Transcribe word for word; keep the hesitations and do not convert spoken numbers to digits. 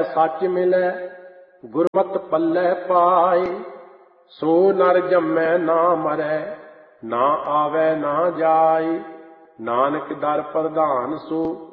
सच मिलै गुरमत पल्लै पाए। सो नर जम्मै ना मरै ना आवे ना जाए। नानक दर प्रधान सो